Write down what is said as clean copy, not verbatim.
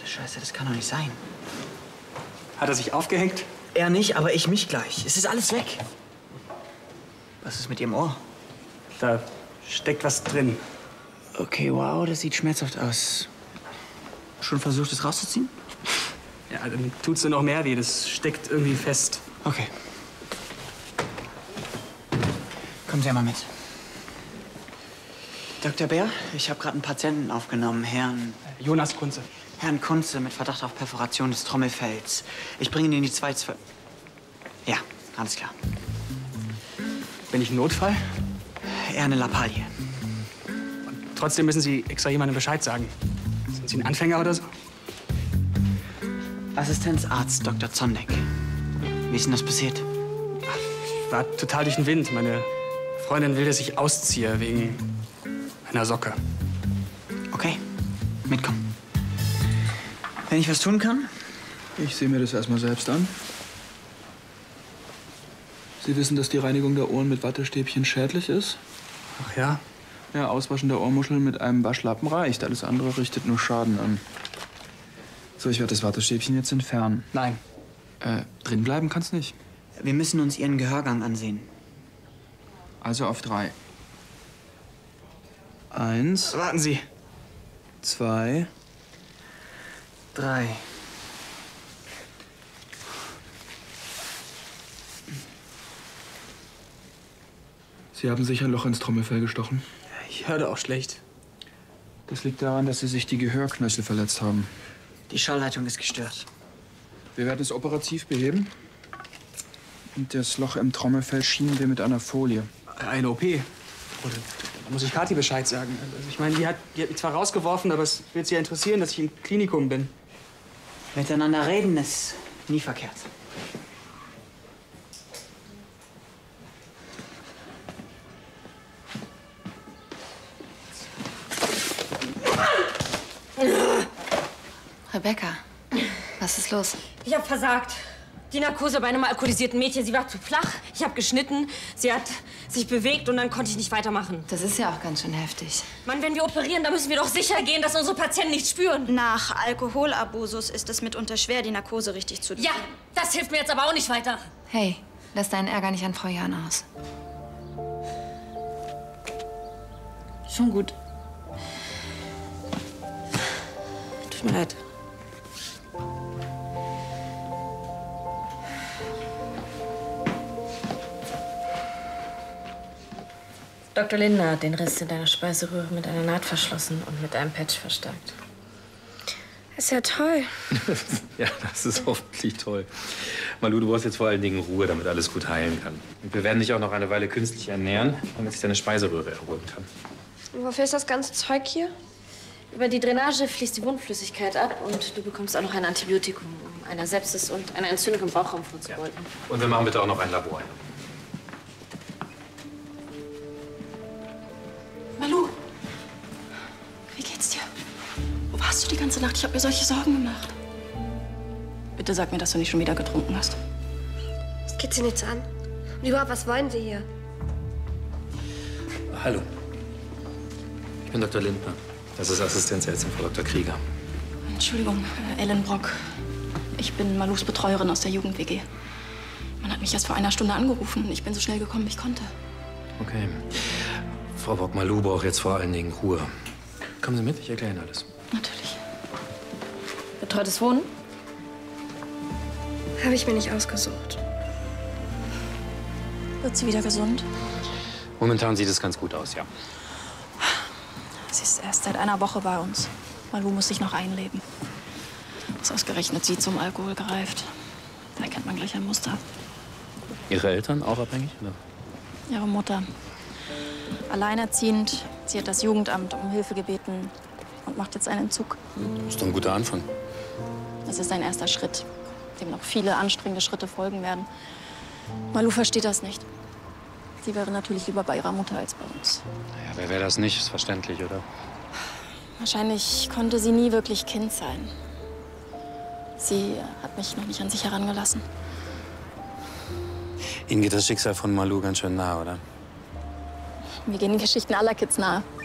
Scheiße, das kann doch nicht sein. Hat er sich aufgehängt? Er nicht, aber ich mich gleich. Es ist alles weg. Was ist mit Ihrem Ohr? Da steckt was drin. Okay, wow, das sieht schmerzhaft aus. Schon versucht, es rauszuziehen? Ja, dann tut's nur noch mehr weh. Das steckt irgendwie fest. Okay. Kommen Sie mal mit. Dr. Bär, ich habe gerade einen Patienten aufgenommen, Herrn Jonas Kunze. Herrn Kunze mit Verdacht auf Perforation des Trommelfells. Ich bringe ihn in die zweite... Ja, alles klar. Bin ich ein Notfall? Eher eine Lappalie. Und trotzdem müssen Sie extra jemandem Bescheid sagen. Sind Sie ein Anfänger oder so? Assistenzarzt Dr. Zondek. Wie ist denn das passiert? Ich war total durch den Wind. Meine Freundin will, dass ich ausziehe wegen einer Socke. Okay, mitkommen. Wenn ich was tun kann? Ich sehe mir das erstmal selbst an. Sie wissen, dass die Reinigung der Ohren mit Wattestäbchen schädlich ist? Ach ja? Ja, Auswaschen der Ohrmuscheln mit einem Waschlappen reicht. Alles andere richtet nur Schaden an. So, ich werde das Wattestäbchen jetzt entfernen. Nein. Drin bleiben kann's nicht. Wir müssen uns Ihren Gehörgang ansehen. Also auf 3. 1, Warten Sie. 2, 3. Sie haben sicher ein Loch ins Trommelfell gestochen. Ich höre auch schlecht. Das liegt daran, dass Sie sich die Gehörknöchel verletzt haben. Die Schallleitung ist gestört. Wir werden es operativ beheben. Und das Loch im Trommelfell schienen wir mit einer Folie. Eine OP. Oder da muss ich Kathi Bescheid sagen. Also ich meine, die hat mich zwar rausgeworfen, aber es wird sie ja interessieren, dass ich im Klinikum bin. Miteinander reden ist nie verkehrt. Rebecca, was ist los? Ich habe versagt. Die Narkose bei einem alkoholisierten Mädchen, sie war zu flach. Ich habe geschnitten, sie hat sich bewegt und dann konnte ich nicht weitermachen. Das ist ja auch ganz schön heftig. Mann, wenn wir operieren, dann müssen wir doch sicher gehen, dass unsere Patienten nichts spüren. Nach Alkoholabusus ist es mitunter schwer, die Narkose richtig zu Ja, das hilft mir jetzt aber auch nicht weiter. Hey, lass deinen Ärger nicht an Frau Jahn aus. Schon gut. Tut mir leid. Dr. Lindner hat den Riss in deiner Speiseröhre mit einer Naht verschlossen und mit einem Patch verstärkt. Ist ja toll. Ja, das ist hoffentlich toll. Malu, du brauchst jetzt vor allen Dingen Ruhe, damit alles gut heilen kann. Und wir werden dich auch noch eine Weile künstlich ernähren, damit sich deine Speiseröhre erholen kann. Und wofür ist das ganze Zeug hier? Über die Drainage fließt die Wundflüssigkeit ab und du bekommst auch noch ein Antibiotikum, um einer Sepsis und einer Entzündung im Bauchraum vorzubeugen. Ja. Und wir machen bitte auch noch ein Labor. Malu, wie geht's dir? Wo warst du die ganze Nacht? Ich habe mir solche Sorgen gemacht. Bitte sag mir, dass du nicht schon wieder getrunken hast. Das geht Sie nichts an. Und überhaupt, was wollen Sie hier? Hallo. Ich bin Dr. Lindner. Das ist Assistenzärztin Frau Dr. Krieger. Entschuldigung, Ellen Brock. Ich bin Malus Betreuerin aus der Jugend-WG. Man hat mich erst vor einer Stunde angerufen. Ich bin so schnell gekommen, wie ich konnte. Okay. Frau Brock, Malu braucht jetzt vor allen Dingen Ruhe. Kommen Sie mit, ich erkläre Ihnen alles. Natürlich. Betreutes Wohnen? Habe ich mir nicht ausgesucht. Wird sie wieder gesund? Momentan sieht es ganz gut aus, ja. Sie ist erst seit einer Woche bei uns. Malu muss sich noch einleben. Ist ausgerechnet sie zum Alkohol gereift. Da erkennt man gleich ein Muster. Ihre Eltern auch abhängig, oder? Ihre Mutter. Alleinerziehend. Sie hat das Jugendamt um Hilfe gebeten und macht jetzt einen Entzug. Das ist doch ein guter Anfang. Das ist ein erster Schritt, dem noch viele anstrengende Schritte folgen werden. Malu versteht das nicht. Sie wäre natürlich lieber bei ihrer Mutter als bei uns. Naja, wer wäre das nicht? Ist verständlich, oder? Wahrscheinlich konnte sie nie wirklich Kind sein. Sie hat mich noch nicht an sich herangelassen. Ihnen geht das Schicksal von Malu ganz schön nah, oder? Mir gehen die Geschichten aller Kids nahe.